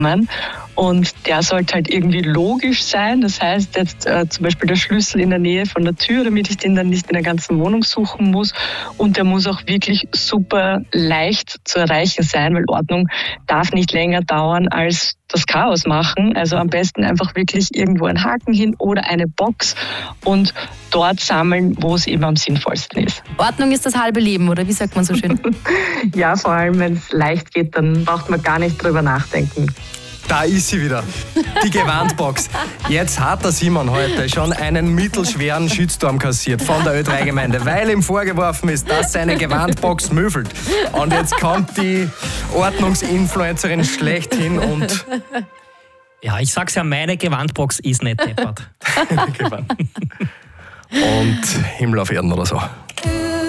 Und der sollte halt irgendwie logisch sein. Das heißt jetzt zum Beispiel der Schlüssel in der Nähe von der Tür, damit ich den dann nicht in der ganzen Wohnung suchen muss. Und der muss auch wirklich super leicht zu erreichen sein, weil Ordnung darf nicht länger dauern als das Chaos machen. Also am besten einfach wirklich irgendwo einen Haken hin oder eine Box und dort sammeln, wo es eben am sinnvollsten ist. Ordnung ist das halbe Leben, oder wie sagt man so schön? Ja, vor allem wenn es leicht geht, dann braucht man gar nicht drüber nachdenken. Da ist sie wieder, die Gewandbox. Jetzt hat der Simon heute schon einen mittelschweren Shitstorm kassiert von der Ö3-Gemeinde, weil ihm vorgeworfen ist, dass seine Gewandbox müffelt. Und jetzt kommt die Ordnungsinfluencerin schlechthin und... Ja, ich sag's ja, meine Gewandbox ist nicht deppert. und Himmel auf Erden oder so.